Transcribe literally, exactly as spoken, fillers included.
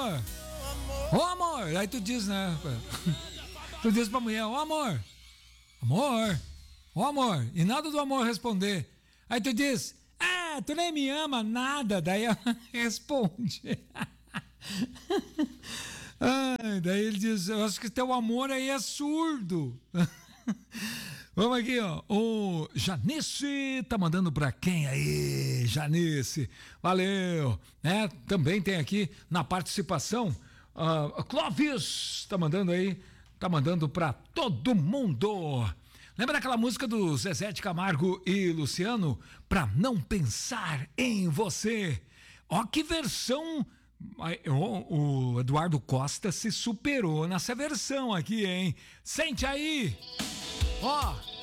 amor. Ô, amor. Aí tu diz, né? Tu diz pra mulher, ô, amor. Amor. Ô, amor. E nada do amor responder. Aí tu diz, ah, tu nem me ama, nada. Daí ela responde. Ah, daí ele diz, eu acho que teu amor aí é surdo. Vamos aqui, ó. O Janice tá mandando pra quem aí, Janice? Valeu. É, também tem aqui na participação, uh, Clóvis tá mandando aí, tá mandando pra todo mundo. Lembra aquela música do Zezé de Camargo e Luciano? Pra não pensar em você. Ó que versão... O, o Eduardo Costa se superou nessa versão aqui, hein? Sente aí! Ó!